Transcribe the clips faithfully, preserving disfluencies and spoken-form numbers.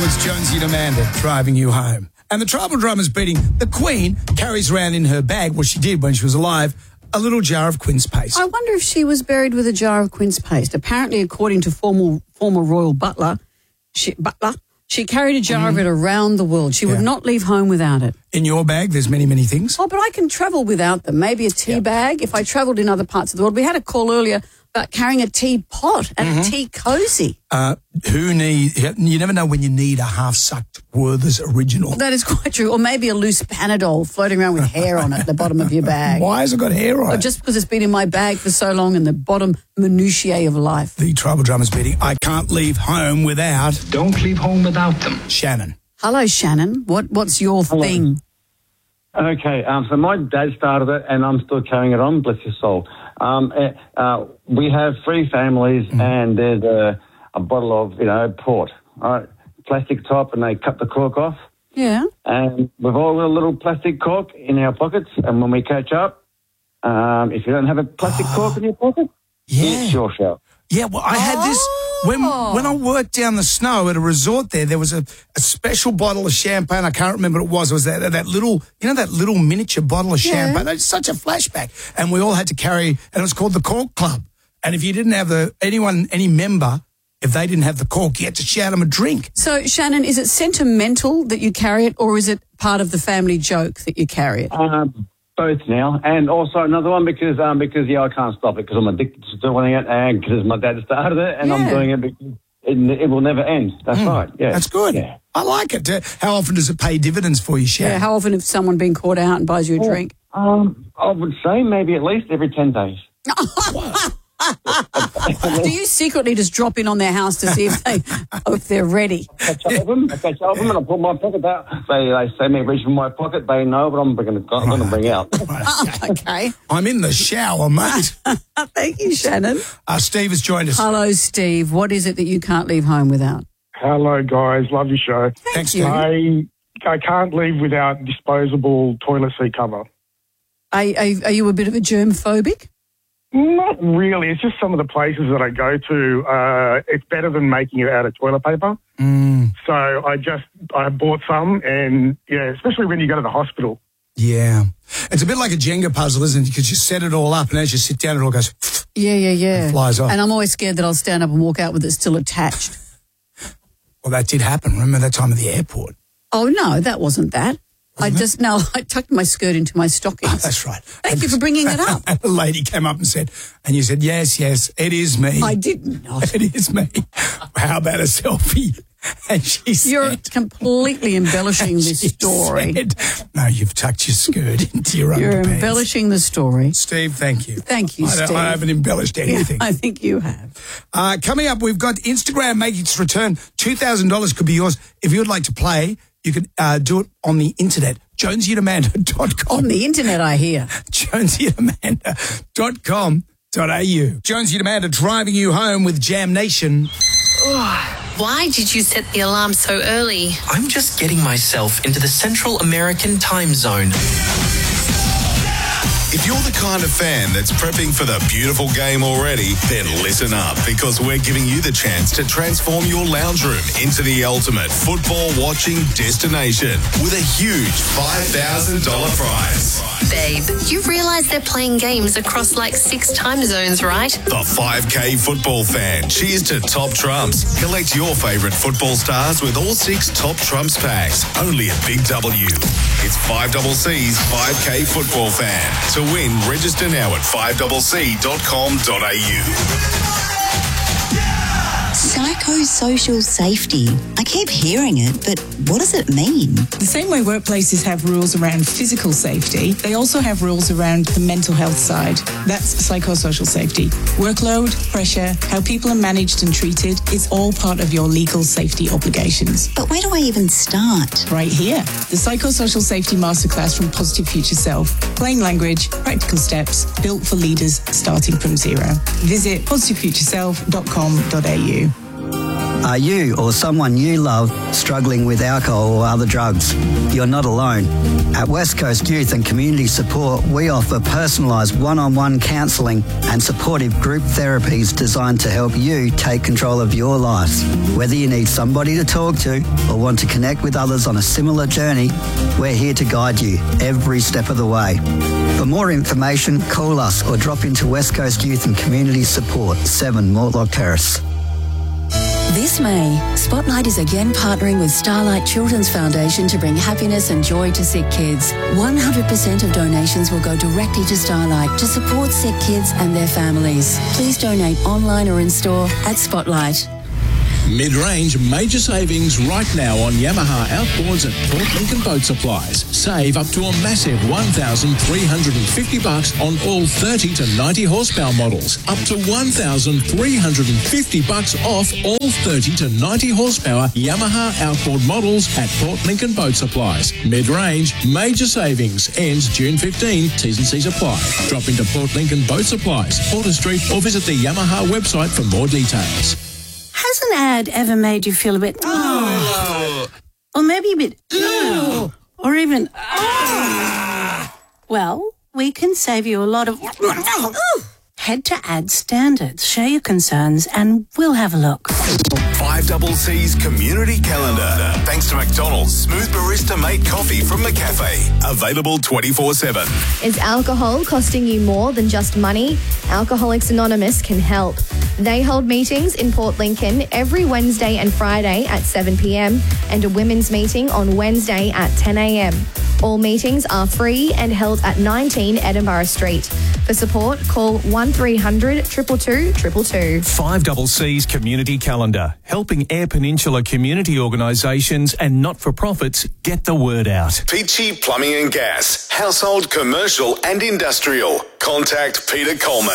it's Jonesy and Amanda driving you home. And the tribal drummer's beating the Queen carries around in her bag, what she did when she was alive, a little jar of quince paste. I wonder if she was buried with a jar of quince paste. Apparently, according to former, former royal butler, she, butler, she carried a jar mm. of it around the world. She yeah. would not leave home without it. In your bag, there's many, many things. Oh, but I can travel without them. Maybe a tea yep. bag if I travelled in other parts of the world. We had a call earlier about carrying a teapot and mm-hmm. a tea cosy. Uh, who need? You never know when you need a half-sucked Werther's original. That is quite true. Or maybe a loose Panadol floating around with hair on it at the bottom of your bag. Why has it got hair on or it? Just because it's been in my bag for so long and the bottom minutiae of life. The tribal drummer's beating, I can't leave home without... Don't leave home without them. Shannon. Hello, Shannon. What What's your Hello. thing? Okay, um, so my dad started it and I'm still carrying it on, bless his soul. Um, uh, we have three families mm. and there's a, a bottle of, you know, port, all right, plastic top, and they cut the cork off. Yeah. And we've all got a little plastic cork in our pockets, and when we catch up, um, if you don't have a plastic oh. cork in your pocket, yeah. it's your show. Yeah, well, I had this... When when I worked down the snow at a resort there, there was a, a special bottle of champagne. I can't remember what it was. It was that, that little, you know, that little miniature bottle of yeah. champagne. That's such a flashback. And we all had to carry, and it was called the Cork Club. And if you didn't have the, anyone, any member, if they didn't have the cork, you had to shout them a drink. So, Shannon, is it sentimental that you carry it, or is it part of the family joke that you carry it? Um, both now, and also another one because um because yeah I can't stop it because I'm addicted to doing it, and because my dad started it, and yeah. I'm doing it because it, it will never end. That's mm, right. Yeah, that's good. Yeah. I like it. Uh, how often does it pay dividends for you, Shannon? Yeah, how often has someone been caught out and buys you a well, drink? Um, I would say maybe at least every ten days. Do you secretly just drop in on their house to see if they if they're ready? I catch up with them, I catch up with them, and I pull my pocket out. They they say me reach for my pocket. They know what I'm going to I'm going to bring out. Right, okay. I'm in the shower, mate. Thank you, Shannon. Uh, Steve has joined us. Hello, Steve. What is it that you can't leave home without? Hello, guys. Love your show. Thank Thanks, you. Steve. I I can't leave without disposable toilet seat cover. Are, are, are you a bit of a germ phobic? Not really. It's just some of the places that I go to. Uh, it's better than making it out of toilet paper. Mm. So I just I bought some, and yeah, especially when you go to the hospital. Yeah, it's a bit like a Jenga puzzle, isn't it? Because you set it all up, and as you sit down, it all goes. Yeah, yeah, yeah. And flies off. And I'm always scared that I'll stand up and walk out with it still attached. Well, that did happen. Remember that time at the airport? Oh no, that wasn't that. Wasn't I just no, I tucked my skirt into my stockings. Oh, that's right. Thank you for bringing it up. And a lady came up and said, and you said, yes, yes, it is me. I did not. It is me. How about a selfie? And she said... You're completely embellishing this she story. Said, no, you've tucked your skirt into your You're underpants. embellishing the story. Steve, thank you. Thank you, I Steve. I haven't embellished anything. Yeah, I think you have. Uh, coming up, we've got Instagram making its return. two thousand dollars could be yours. If you would like to play, you can uh, do it on the internet. jonesy and amanda dot com. On the internet, I hear. jonesy and amanda dot com dot a u. Jonesy and Amanda driving you home with Jam Nation. Why did you set the alarm so early? I'm just getting myself into the Central American time zone. If you're the kind of fan that's prepping for the beautiful game already, then listen up, because we're giving you the chance to transform your lounge room into the ultimate football watching destination with a huge five thousand dollars prize. Babe, you realise they're playing games across like six time zones, right? The five K football fan. Cheers to Top Trumps. Collect your favourite football stars with all six Top Trumps packs. Only at Big W. It's five C C's five K football fan. To win, register now at five c c dot com dot a u. Psychosocial safety. I keep hearing it, but what does it mean? The same way workplaces have rules around physical safety, they also have rules around the mental health side. That's psychosocial safety. Workload, pressure, how people are managed and treated, it's all part of your legal safety obligations. But where do I even start? Right here. The Psychosocial Safety Masterclass from Positive Future Self. Plain language, practical steps, built for leaders starting from zero. Visit positive future self dot com dot a u. Are you or someone you love struggling with alcohol or other drugs? You're not alone. At West Coast Youth and Community Support, we offer personalised one-on-one counselling and supportive group therapies designed to help you take control of your life. Whether you need somebody to talk to or want to connect with others on a similar journey, we're here to guide you every step of the way. For more information, call us or drop into West Coast Youth and Community Support, seven Mortlock Terrace. This May, Spotlight is again partnering with Starlight Children's Foundation to bring happiness and joy to sick kids. one hundred percent of donations will go directly to Starlight to support sick kids and their families. Please donate online or in store at Spotlight. Mid-range major savings right now on Yamaha outboards at Port Lincoln Boat Supplies. Save up to a massive one thousand three hundred fifty bucks on all thirty to ninety horsepower models. Up to one thousand three hundred fifty bucks off all thirty to ninety horsepower Yamaha outboard models at Port Lincoln Boat Supplies. Mid-range major savings ends June fifteenth. T's and C's apply. Drop into Port Lincoln Boat Supplies, Porter Street, or visit the Yamaha website for more details. Has an ad ever made you feel a bit, oh, or maybe a bit, oh, or even, oh? Well, we can save you a lot of. Head to Ad Standards, share your concerns, and we'll have a look. five C's Community Calendar. Thanks to McDonald's Smooth Barista Mate Coffee from McCafe. Available twenty-four seven. Is alcohol costing you more than just money? Alcoholics Anonymous can help. They hold meetings in Port Lincoln every Wednesday and Friday at seven p.m. and a women's meeting on Wednesday at ten a.m. All meetings are free and held at nineteen Edinburgh Street. For support, call one three hundred two two two two two. five C's Community Calendar, helping Eyre Peninsula community organisations and not-for-profits get the word out. Peachy Plumbing and Gas. Household, commercial and industrial. Contact Peter Coleman.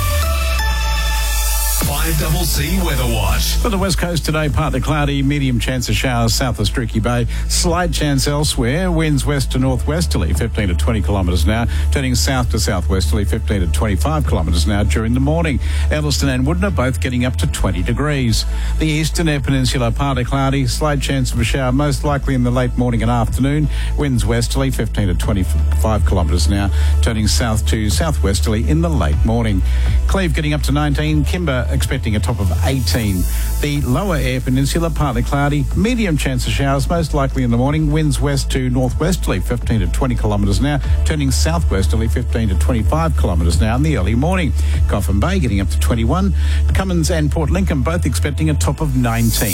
five C Weather Watch. For the West Coast today, partly cloudy, medium chance of showers south of Streaky Bay. Slight chance elsewhere. Winds west to northwesterly, fifteen to twenty kilometres an hour. Turning south to southwesterly, fifteen to twenty-five kilometres an hour during the morning. Elliston and Woodner both getting up to twenty degrees. The eastern Eyre Peninsula, partly cloudy, slight chance of a shower, most likely in the late morning and afternoon. Winds westerly, fifteen to twenty-five kilometres an hour. Turning south to southwesterly in the late morning. Cleve getting up to nineteen. Kimber expecting a top of eighteen. The lower Eyre Peninsula, partly cloudy, medium chance of showers, most likely in the morning. Winds west to northwesterly, fifteen to twenty kilometres an hour. Turning southwesterly, fifteen to twenty-five kilometres an hour in the early morning. Coffin Bay getting up to twenty-one. Cummins and Port Lincoln both expecting a top of nineteen.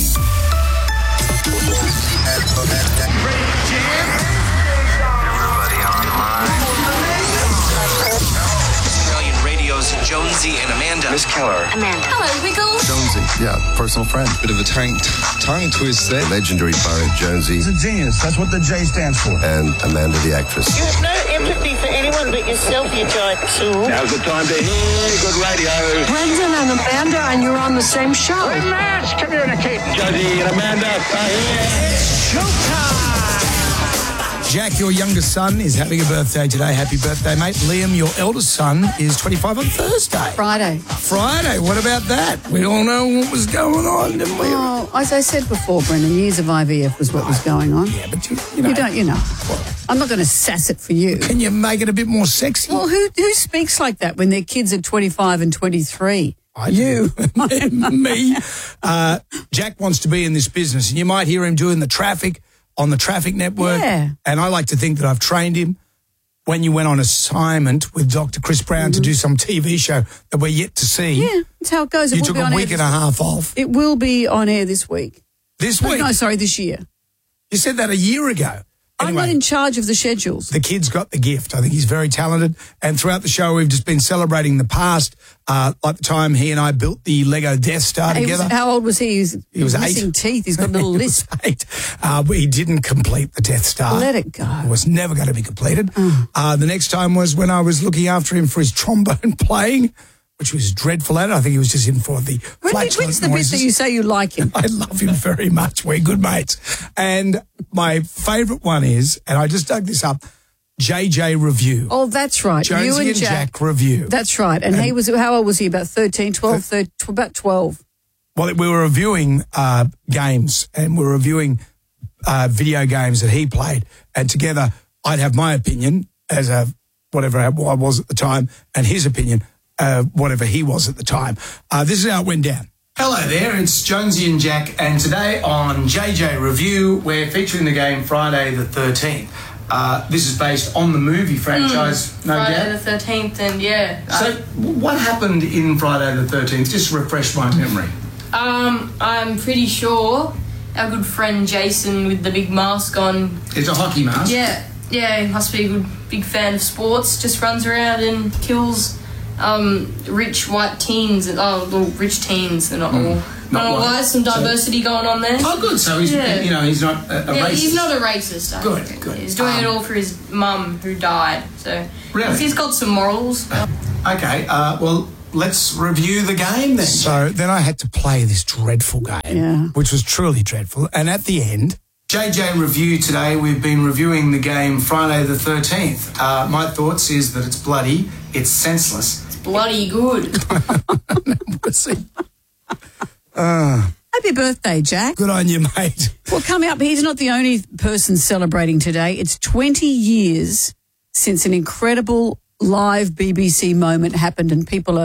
Jonesy and Amanda. Miss Keller. Amanda. Hello, Wiggle. Jonesy, yeah, personal friend. Bit of a tongue, tongue twist there. Legendary poet Jonesy. He's a genius. That's what the J stands for. And Amanda, the actress. You have no empathy for anyone but yourself, you giant tool. Now's the time to hear good radio. Brendan and Amanda, and you're on the same show. We must communicate. Jonesy and Amanda are here. It's showtime. Jack, your youngest son, is having a birthday today. Happy birthday, mate. Liam, your eldest son, is twenty-five on Thursday. Friday. Friday. What about that? We all know what was going on, didn't we? Oh, as I said before, Brendan, years of I V F was what was going on. Yeah, but you, you know. You don't, you know. I'm not going to sass it for you. Can you make it a bit more sexy? Well, who who speaks like that when their kids are twenty-five and twenty-three? I you. Me. Uh, Jack wants to be in this business, and you might hear him doing the traffic on the traffic network. Yeah. And I like to think that I've trained him when you went on assignment with Doctor Chris Brown mm-hmm. to do some T V show that we're yet to see. Yeah, that's how it goes. It you will took be a on week air and a half off. It will be on air this week. This week? No, sorry, this year. You said that a year ago. Anyway, I'm not in charge of the schedules. The kid's got the gift. I think he's very talented. And throughout the show, we've just been celebrating the past, uh, like the time he and I built the Lego Death Star He together. Was, how old was he? He was, he he was, was eight. missing teeth. He's got a little lisp. eight. Uh, but he didn't complete the Death Star. Let it go. It was never going to be completed. Mm. Uh, the next time was when I was looking after him for his trombone playing, which was dreadful at it. I think he was just in for the when, flatulent When's the noises. bit that you say you like him? I love him very much. We're good mates. And my favourite one is, and I just dug this up, J J Review. Oh, that's right. Jonesy you and, and Jack. Jack Review. That's right. And, and he was, how old was he? About thirteen, twelve, thirteen, about twelve. well, we were reviewing uh, games and we were reviewing uh, video games that he played. And together, I'd have my opinion as a whatever I was at the time, and his opinion, uh, whatever he was at the time. Uh, this is how it went down. Hello there, it's Jonesy and Jack, and today on J J Review, we're featuring the game Friday the thirteenth. Uh, this is based on the movie franchise, mm, no doubt. Friday the thirteenth, and yeah. So, uh, what happened in Friday the thirteenth? Just refresh my memory. Um, I'm pretty sure our good friend Jason with the big mask on. It's a hockey mask? Yeah, yeah, he must be a good big fan of sports. Just runs around and kills um, rich white teens, and oh, well, rich teens. They're not mm. all. Not, not all white. Some diversity so, going on there. Oh, good. So he's, yeah. you know, he's not a, a yeah, racist. He's not a racist. I good, think. good. He's doing um, it all for his mum who died. So really? he's got some morals. Okay. Uh, well. Let's review the game then. So then I had to play this dreadful game, yeah. which was truly dreadful. And at the end, J J Review today, we've been reviewing the game Friday the thirteenth. Uh, my thoughts is that it's bloody, it's senseless. It's bloody good. uh, Happy birthday, Jack. Good on you, mate. Well, coming up, he's not the only person celebrating today. It's twenty years since an incredible live B B C moment happened, and people are